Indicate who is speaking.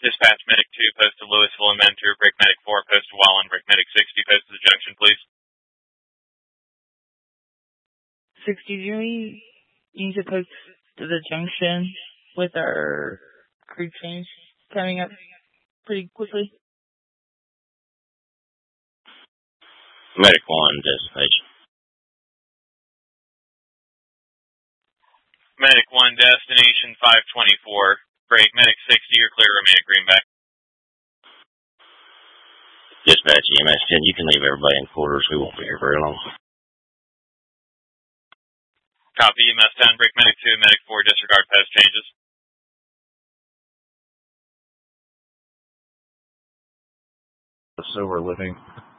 Speaker 1: Dispatch Medic 2, post to Louisville and Mentor, Break Medic 4, post to Wallen, Break Medic 60, post to the junction, please.
Speaker 2: 60, do we need to post to the junction with our crew change coming up pretty quickly?
Speaker 3: Medic 1, destination.
Speaker 1: Medic 1, destination 524. Break Medic 60, you're clear, remain at Greenback.
Speaker 3: Dispatch EMS 10, you can leave everybody in quarters. We won't be here very long.
Speaker 1: Copy EMS 10, Break Medic 2, Medic 4, disregard post changes.
Speaker 4: So we're living